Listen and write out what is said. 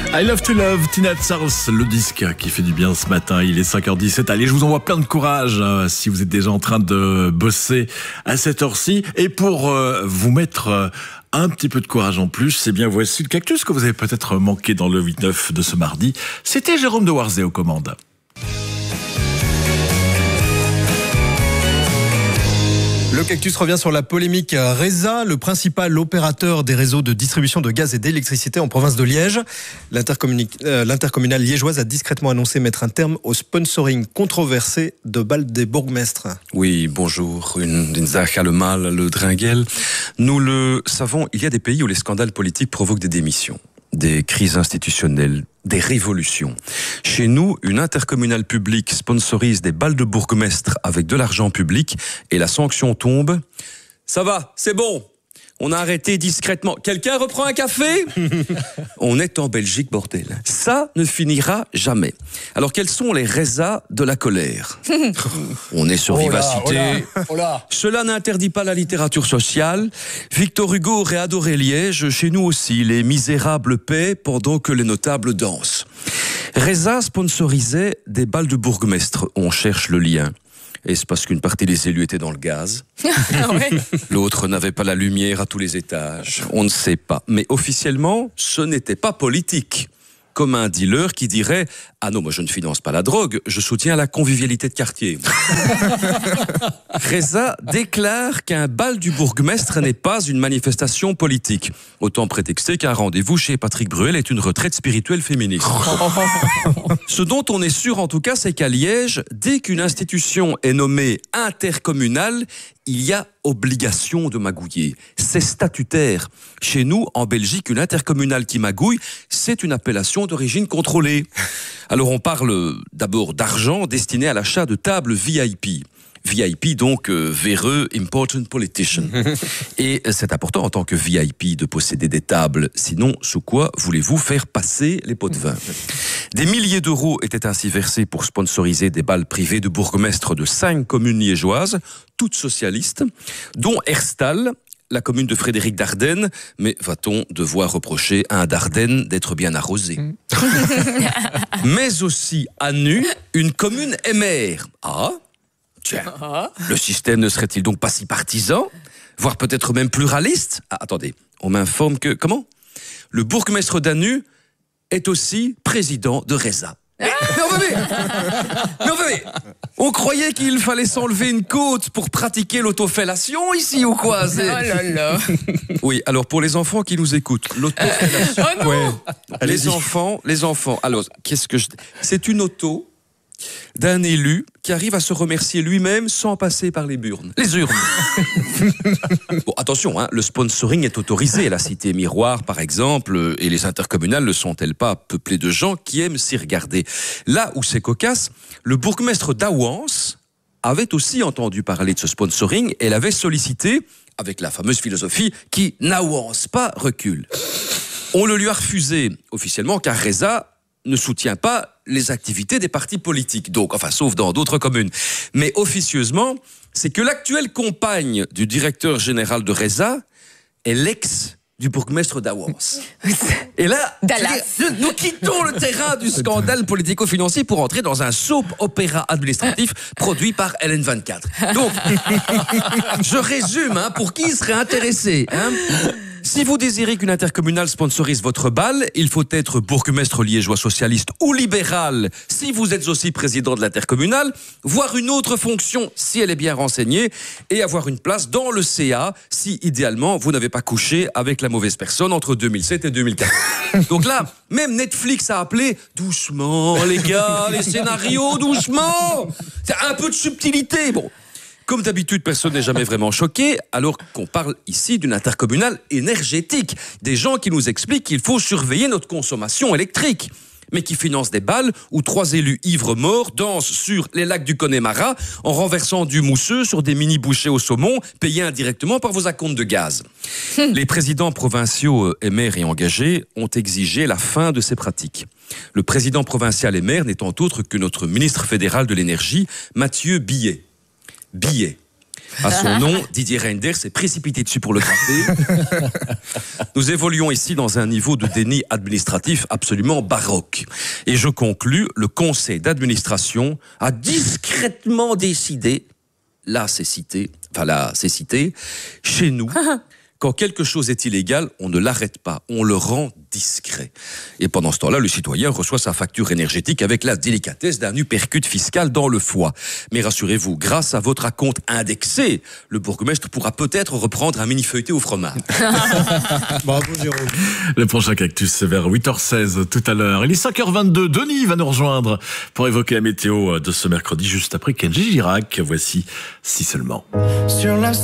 I Love to Love, Tina Charles, le disque qui fait du bien ce matin. Il est 5h17. Allez, je vous envoie plein de courage si vous êtes déjà en train de bosser à cette heure-ci. Et pour vous mettre un petit peu de courage en plus, eh bien voici le cactus que vous avez peut-être manqué dans le 8-9 de ce mardi. C'était Jérôme de Warzé aux commandes. Le cactus revient sur la polémique Reza, le principal opérateur des réseaux de distribution de gaz et d'électricité en province de Liège. L'intercommunale liégeoise a discrètement annoncé mettre un terme au sponsoring controversé de bal des bourgmestres. Oui, bonjour, une zacha le mal, le dringuel. Nous le savons, il y a des pays où les scandales politiques provoquent des démissions, des crises institutionnelles, des révolutions. Chez nous, une intercommunale publique sponsorise des bals de bourgmestre avec de l'argent public et la sanction tombe. Ça va, c'est bon. On a arrêté discrètement. Quelqu'un reprend un café ? On est en Belgique, bordel. Ça ne finira jamais. Alors, quels sont les résas de la colère ? On est sur Vivacité. Cela n'interdit pas la littérature sociale. Victor Hugo aurait adoré Liège. Chez nous aussi, les misérables paient pendant que les notables dansent. Reza sponsorisait des bals de bourgmestre. On cherche le lien. Est-ce parce qu'une partie des élus étaient dans le gaz ? L'autre n'avait pas la lumière à tous les étages. On ne sait pas. Mais officiellement, ce n'était pas politique. Comme un dealer qui dirait « Ah non, moi je ne finance pas la drogue, je soutiens la convivialité de quartier. » Reza déclare qu'un bal du bourgmestre n'est pas une manifestation politique. Autant prétexter qu'un rendez-vous chez Patrick Bruel est une retraite spirituelle féministe. Ce dont on est sûr en tout cas, c'est qu'à Liège, dès qu'une institution est nommée intercommunale, il y a obligation de magouiller. C'est statutaire. Chez nous, en Belgique, une intercommunale qui magouille, c'est une appellation d'origine contrôlée. Alors on parle d'abord d'argent destiné à l'achat de tables VIP. VIP, donc véreux, important politician. Et c'est important en tant que VIP de posséder des tables. Sinon, sous quoi voulez-vous faire passer les pots de vin ? Des milliers d'euros étaient ainsi versés pour sponsoriser des bals privés de bourgmestres de 5 communes liégeoises, toutes socialistes, dont Herstal, la commune de Frédéric Dardenne. Mais va-t-on devoir reprocher à un Dardenne d'être bien arrosé ? Mais aussi à Nu, une commune émère. Ah, tiens, le système ne serait-il donc pas si partisan, voire peut-être même pluraliste ? Ah, attendez, on m'informe que... Comment ? Le bourgmestre d'Anu est aussi président de Reza. Mais on croyait qu'il fallait s'enlever une côte pour pratiquer l'autofellation ici ou quoi ? Oh là là. Oui, alors pour les enfants qui nous écoutent, l'autofellation. Oh non. Ouais. Les enfants. Alors, c'est une auto d'un élu qui arrive à se remercier lui-même sans passer par les urnes. Les urnes. Bon, attention, le sponsoring est autorisé. La cité Miroir, par exemple, et les intercommunales ne sont-elles pas peuplées de gens qui aiment s'y regarder ? Là où c'est cocasse, le bourgmestre d'Awans avait aussi entendu parler de ce sponsoring et l'avait sollicité avec la fameuse philosophie qui n'avance pas, recule. On le lui a refusé officiellement car Reza ne soutient pas les activités des partis politiques, donc, sauf dans d'autres communes. Mais officieusement, c'est que l'actuelle compagne du directeur général de Reza est l'ex du bourgmestre d'Awans. Et là, nous quittons le terrain du scandale politico-financier pour entrer dans un soap opéra administratif produit par LN24. Donc, je résume, pour qui serait intéressé, Si vous désirez qu'une intercommunale sponsorise votre bal, il faut être bourgmestre liégeois socialiste ou libéral si vous êtes aussi président de l'intercommunale, voire une autre fonction si elle est bien renseignée, et avoir une place dans le CA si, idéalement, vous n'avez pas couché avec la mauvaise personne entre 2007 et 2004. Donc là, même Netflix a appelé « Doucement, les gars, les scénarios, doucement !» C'est un peu de subtilité, bon. Comme d'habitude, personne n'est jamais vraiment choqué, alors qu'on parle ici d'une intercommunale énergétique. Des gens qui nous expliquent qu'il faut surveiller notre consommation électrique, mais qui financent des bals où 3 élus ivres morts dansent sur les lacs du Connemara en renversant du mousseux sur des mini-bouchées au saumon payés indirectement par vos acomptes de gaz. Les présidents provinciaux et maires et engagés ont exigé la fin de ces pratiques. Le président provincial et maire n'étant autre que notre ministre fédéral de l'énergie, Mathieu Billet. À son nom, Didier Reynders s'est précipité dessus pour le gratter. Nous évoluons ici dans un niveau de déni administratif absolument baroque. Et je conclus, le conseil d'administration a discrètement décidé, là c'est cité, chez nous, quand quelque chose est illégal, on ne l'arrête pas, on le rend discret. Et pendant ce temps-là, le citoyen reçoit sa facture énergétique avec la délicatesse d'un uppercut fiscal dans le foie. Mais rassurez-vous, grâce à votre acompte indexé, le bourgmestre pourra peut-être reprendre un mini-feuilleté au fromage. Bravo Jérôme. Le prochain Cactus, c'est vers 8h16 tout à l'heure. Il est 5h22. Denis va nous rejoindre pour évoquer la météo de ce mercredi, juste après Kenji Girac. Voici Si seulement. Sur la